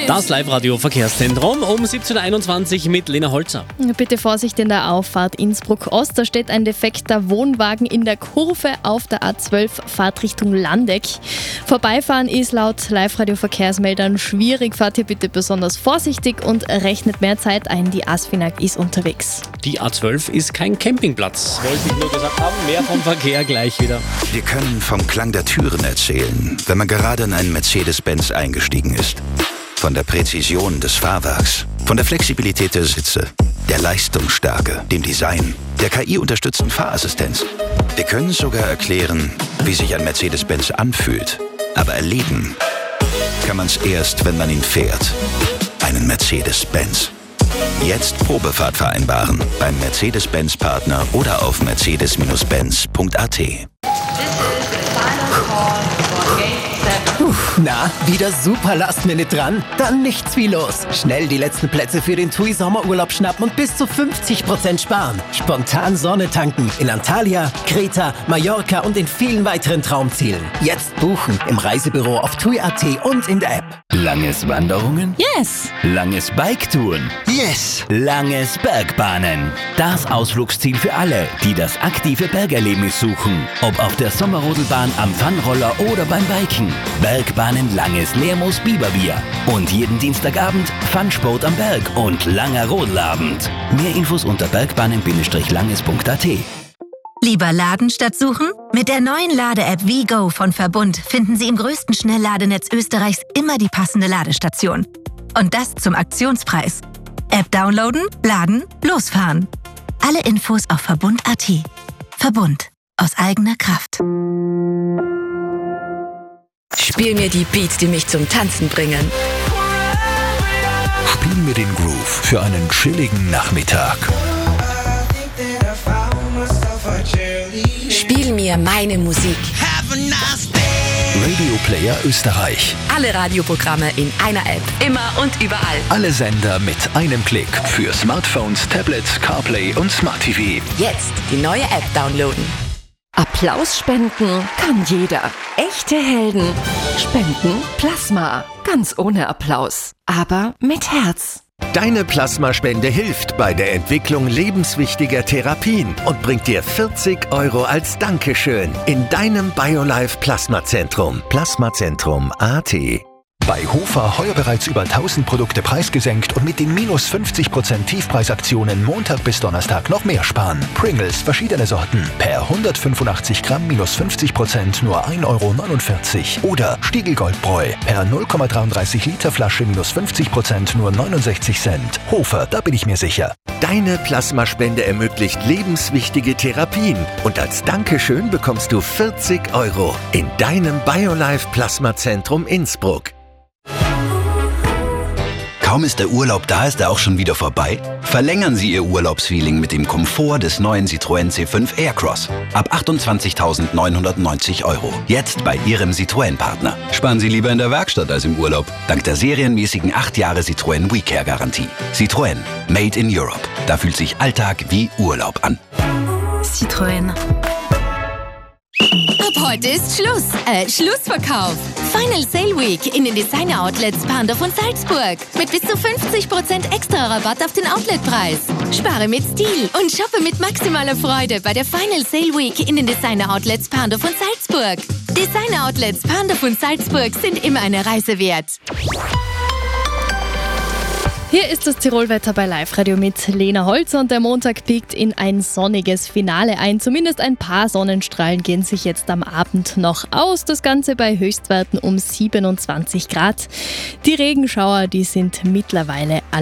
Das Live-Radio-Verkehrszentrum um 17.21 Uhr mit Lena Holzer. Bitte Vorsicht in der Auffahrt Innsbruck-Ost. Da steht ein defekter Wohnwagen in der Kurve auf der A12 Fahrtrichtung Landeck. Vorbeifahren ist laut Live-Radio-Verkehrsmeldern schwierig. Fahrt hier bitte besonders vorsichtig und rechnet mehr Zeit ein. Die ASFINAG ist unterwegs. Die A12 ist kein Campingplatz. Wollte ich nur gesagt haben. Mehr vom Verkehr gleich wieder. Wir können vom Klang der Türen erzählen, wenn man gerade in einen Mercedes-Benz eingestiegen ist. Von der Präzision des Fahrwerks, von der Flexibilität der Sitze, der Leistungsstärke, dem Design, der KI-unterstützten Fahrassistenz. Wir können sogar erklären, wie sich ein Mercedes-Benz anfühlt. Aber erleben kann man es erst, wenn man ihn fährt. Einen Mercedes-Benz. Jetzt Probefahrt vereinbaren beim Mercedes-Benz-Partner oder auf mercedes-benz.at. Na, wieder super Last-Minute dran? Dann nichts wie los. Schnell die letzten Plätze für den TUI Sommerurlaub schnappen und bis zu 50% sparen. Spontan Sonne tanken in Antalya, Kreta, Mallorca und in vielen weiteren Traumzielen. Jetzt buchen im Reisebüro auf TUI.at und in der App. Langes Wanderungen? Yes! Langes Biketouren? Yes! Langes Bergbahnen. Das Ausflugsziel für alle, die das aktive Bergerlebnis suchen. Ob auf der Sommerrodelbahn, am Funroller oder beim Biken. Bergbahnen Langes Lermoos Biberbier. Und jeden Dienstagabend Funsport am Berg und langer Rodelabend. Mehr Infos unter bergbahnen-langes.at. Lieber laden statt suchen? Mit der neuen Lade-App WeGo von Verbund finden Sie im größten Schnellladenetz Österreichs immer die passende Ladestation. Und das zum Aktionspreis. App downloaden, laden, losfahren. Alle Infos auf Verbund.at. Verbund. Aus eigener Kraft. Spiel mir die Beats, die mich zum Tanzen bringen. Spiel mir den Groove für einen chilligen Nachmittag. Spiel mir meine Musik. Radio Player Österreich. Alle Radioprogramme in einer App. Immer und überall. Alle Sender mit einem Klick. Für Smartphones, Tablets, CarPlay und Smart TV. Jetzt die neue App downloaden. Applaus spenden kann jeder. Echte Helden spenden Plasma. Ganz ohne Applaus, aber mit Herz. Deine Plasmaspende hilft bei der Entwicklung lebenswichtiger Therapien und bringt dir 40 € als Dankeschön in deinem BioLife Plasmazentrum. Plasmazentrum.at. Bei Hofer heuer bereits über 1000 Produkte preisgesenkt und mit den minus 50% Tiefpreisaktionen Montag bis Donnerstag noch mehr sparen. Pringles, verschiedene Sorten. Per 185 Gramm minus 50% nur 1,49 € Oder Stiegl Goldbräu. Per 0,33 Liter Flasche minus 50% nur 69 Cent. Hofer, da bin ich mir sicher. Deine Plasmaspende ermöglicht lebenswichtige Therapien und als Dankeschön bekommst du 40 € in deinem BioLife Plasmazentrum Innsbruck. Kaum ist der Urlaub da, ist er auch schon wieder vorbei? Verlängern Sie Ihr Urlaubsfeeling mit dem Komfort des neuen Citroën C5 Aircross. Ab 28.990 €. Jetzt bei Ihrem Citroën-Partner. Sparen Sie lieber in der Werkstatt als im Urlaub. Dank der serienmäßigen 8 Jahre Citroën WeCare-Garantie. Citroën. Made in Europe. Da fühlt sich Alltag wie Urlaub an. Citroën. Ab heute ist Schlussverkauf. Final Sale Week in den Designer Outlets Pandorf und Salzburg. Mit bis zu 50% extra Rabatt auf den Outletpreis. Spare mit Stil und shoppe mit maximaler Freude bei der Final Sale Week in den Designer Outlets Pandorf und Salzburg. Designer Outlets Pandorf und Salzburg sind immer eine Reise wert. Hier ist das Tirolwetter bei Live-Radio mit Lena Holzer und der Montag biegt in ein sonniges Finale ein. Zumindest ein paar Sonnenstrahlen gehen sich jetzt am Abend noch aus. Das Ganze bei Höchstwerten um 27 Grad. Die Regenschauer, die sind mittlerweile